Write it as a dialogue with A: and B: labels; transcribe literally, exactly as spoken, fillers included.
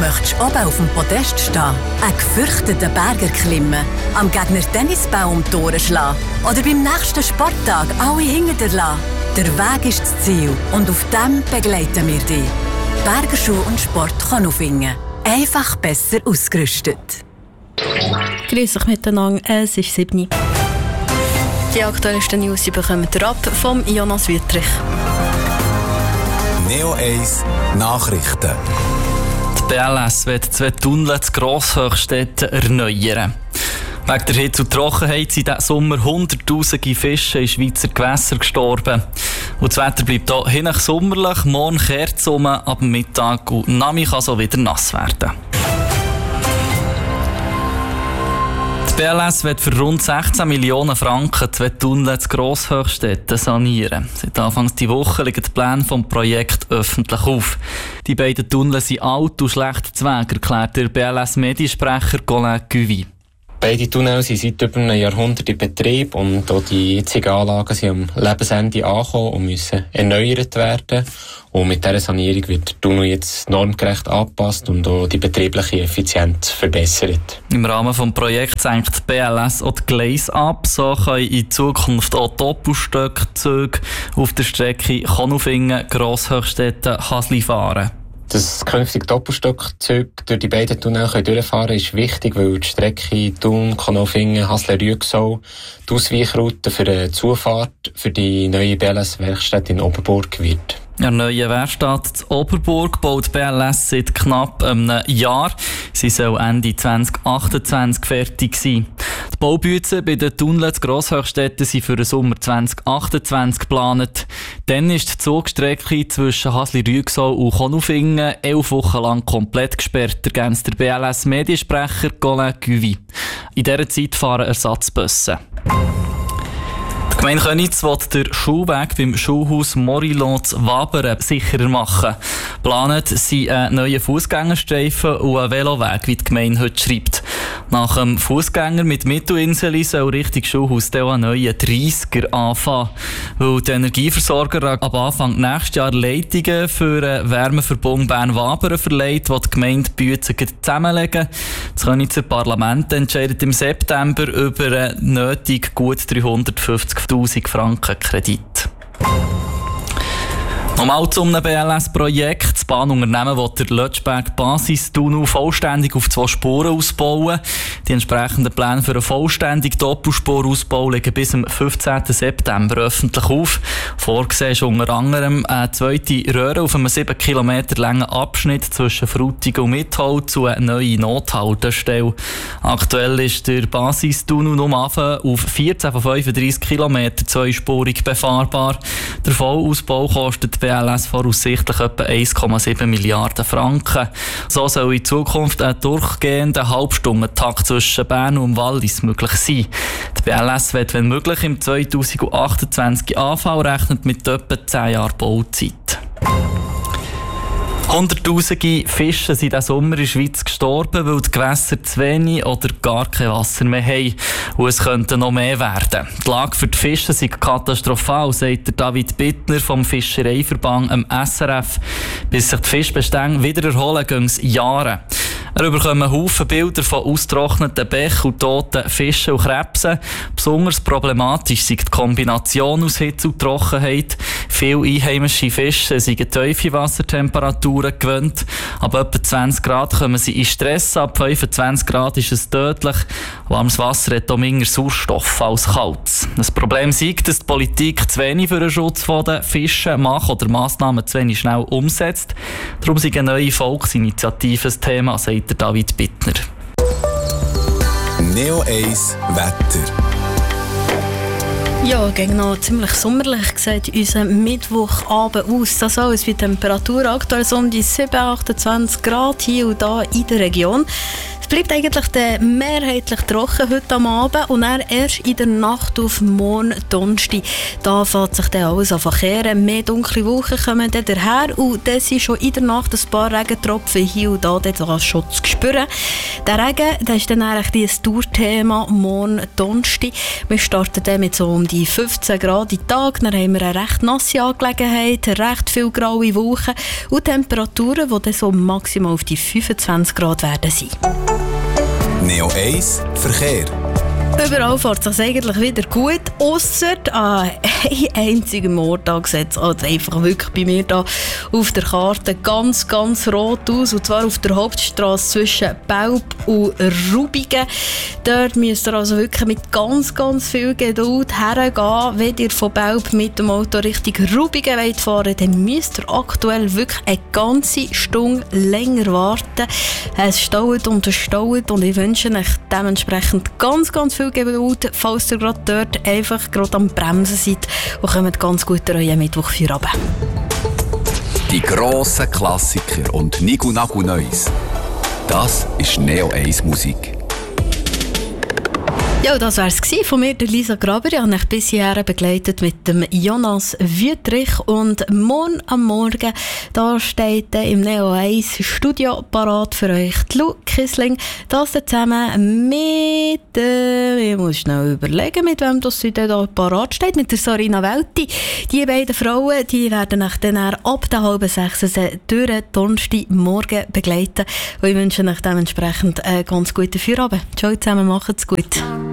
A: möchtest oben auf dem Podest stehen, einen gefürchteten Berg erklimmen, am Gegner Tennisbaum Tore schlagen oder beim nächsten Sporttag alle hinter dir lassen. Der Weg ist das Ziel und auf dem begleiten wir dich. Bergerschuh und Sport Konolfingen. Einfach besser ausgerüstet.
B: Grüß euch miteinander, es ist sieben. Die aktuellsten News bekommen ihr ab vom Jonas Wüttrich.
C: Neo eins Nachrichten.
D: Die B L S wird zwei Tunnel zu Grosshöchstetten erneuern. Wegen der Hitze und Trockenheit sind diesen Sommer hunderttausende Fische in Schweizer Gewässern gestorben. Und das Wetter bleibt hier hinein sommerlich. Morgen kehrt es um, ab Mittag und Nami kann so wieder nass werden. Die B L S wird für rund sechzehn Millionen Franken zwei Tunnel zu Grosshöchstetten sanieren. Seit Anfang dieser Woche liegen die Pläne des Projekts öffentlich auf. Die beiden Tunnel sind alt und schlecht zu Weg, erklärt der B L S-Mediensprecher Colin Cuvy.
E: Beide Tunnel sind seit über einem Jahrhundert in Betrieb und auch die jetzigen Anlagen sind am Lebensende angekommen und müssen erneuert werden. Und mit dieser Sanierung wird der Tunnel jetzt normgerecht angepasst und auch die betriebliche Effizienz verbessert.
D: Im Rahmen des Projekts senkt die B L S auch die Gleise ab. So können in Zukunft auch Doppelstöckzüge auf der Strecke Konolfingen-Grosshöchstetten-Hasli fahren.
E: Dass künftig Doppelstockzüge durch die beiden Tunnel durchfahren können, ist wichtig, weil die Strecke Thun, Konolfingen, Hasle-Rüegsau die Ausweichroute für eine Zufahrt für die neue B L S-Werkstatt in Oberburg wird.
D: In der neuen Werkstatt in Oberburg baut B L S seit knapp einem Jahr. Sie soll Ende zwanzig achtundzwanzig fertig sein. Die Baubützen bei den Tunneln zu Grosshöchstetten sind für den Sommer zwanzig achtundzwanzig geplant. Dann ist die Zugstrecke zwischen Hasli-Rüegsau und Konolfingen elf Wochen lang komplett gesperrt, ergänzt der B L S-Mediensprecher Colin Cuvy. In dieser Zeit fahren Ersatzbusse. Die Gemeinde Köniz will den Schulweg beim Schulhaus Morillon zu Wabern sicherer machen. Geplant sind ein neuer Fußgängerstreifen und ein Veloweg, wie die Gemeinde heute schreibt. Nach dem Fußgänger mit Mittelinsel soll Richtung Schulhaus ein neuer dreissiger anfangen. Weil die Energieversorger ab Anfang nächstes Jahr Leitungen für den Wärmeverbund Bern-Wabern verleiht, die die Gemeinde Büetzen zusammenlegen. Das Könizer Parlament entscheidet im September über einen nötig gut dreihundertfünfzigtausend Franken Kredit. Nochmal zu einem B L S-Projekt. Das Bahnunternehmen will der Lötschberg-Basistunnel vollständig auf zwei Spuren ausbauen. Die entsprechenden Pläne für einen vollständigen Doppelspurausbau liegen bis zum fünfzehnten September öffentlich auf. Vorgesehen ist unter anderem eine zweite Röhre auf einem sieben Kilometer langen Abschnitt zwischen Frutigen und Mitholz zu einer neuen Nothaltestelle. Aktuell ist der Basistunnel nur auf vierzehn von fünfunddreissig Kilometern zweispurig befahrbar. Der Vollausbau kostet B L S voraussichtlich etwa eins Komma sieben Milliarden Franken. So soll in Zukunft ein durchgehender Halbstundentakt zwischen Bern und Wallis möglich sein. Die B L S wird, wenn möglich, im zweitausendachtundzwanzig anfangen, rechnet mit etwa zehn Jahren Bauzeit. Hunderttausende Fische sind diesen Sommer in der Schweiz gestorben, weil die Gewässer zu wenig oder gar kein Wasser mehr haben. Und es könnte noch mehr werden. Die Lage für die Fische ist katastrophal, sagt David Bittner vom Fischereiverband am S R F. Bis sich die Fischbestände wieder erholen, gehen es Jahre. Er bekommt Haufen Bilder von ausgetrockneten Bächen und toten Fischen und Krebsen. Besonders problematisch ist die Kombination aus Hitze und Trockenheit. Viele einheimische Fische sind tiefe Wassertemperaturen gewöhnt. Ab etwa zwanzig Grad kommen sie in Stress. Ab fünfundzwanzig Grad ist es tödlich. Warmes Wasser hat auch weniger Sauerstoff als kaltes. Das Problem ist, dass die Politik zu wenig für den Schutz der Fische macht oder Massnahmen zu wenig schnell umsetzt. Darum sind eine neue Volksinitiative ein Thema, sagt David Bittner.
C: Neo eins Wetter.
B: Ja, gegen noch ziemlich sommerlich sieht unser Mittwochabend aus. Das alles wie Temperatur aktuell so um die sieben, achtundzwanzig Grad hier und da in der Region. Das bleibt eigentlich der mehrheitlich trocken heute am Abend und dann erst in der Nacht auf morgen Donnerstag. Da fängt sich dann alles an verkehren. Mehr dunkle Wolken kommen dann daher und dann sind schon in der Nacht ein paar Regentropfen hier und da, das schon zu spüren. Der Regen, das ist dann eigentlich ein Tourthema morgen Donnerstag. Wir starten dann mit so um die fünfzehn Grad im Tag, dann haben wir eine recht nasse Angelegenheit, recht viele graue Wolken und Temperaturen, die dann so maximal auf die fünfundzwanzig Grad werden sein.
C: Neo eins Verkehr.
B: Überall fährt es sich eigentlich wieder gut, ausser an einem einzigen Mordtag sieht es also einfach wirklich bei mir da auf der Karte ganz, ganz rot aus. Und zwar auf der Hauptstrasse zwischen Belp und Rubigen. Dort müsst ihr also wirklich mit ganz, ganz viel Geduld hergehen. Wenn ihr von Belp mit dem Auto Richtung Rubigen wollt fahren, dann müsst ihr aktuell wirklich eine ganze Stunde länger warten. Es staut und es staut und ich wünsche euch dementsprechend ganz, ganz viel Geduld, falls ihr gerade dort einfach gerade am Bremsen seid und kommt ganz gut durch euren Mittwoch für runter.
F: Die grossen Klassiker und Nigu Nagu Neues. Das ist Neo eins Musik.
B: Ja, das war es von mir, der Lisa Graber. Ich habe euch bis hierher begleitet mit dem Jonas Wüttrich. Und morgen am Morgen da steht im Neo eins Studio parat für euch die Lu Kissling. Das zusammen mit, äh, ich muss schnell überlegen, mit wem das sie da parat steht, mit der Sarina Welti. Die beiden Frauen, die werden euch dann ab der halben sechs durch den Donnerstagmorgen begleiten. Und ich wünsche euch dementsprechend einen ganz guten Feierabend. Ciao zusammen, macht's gut.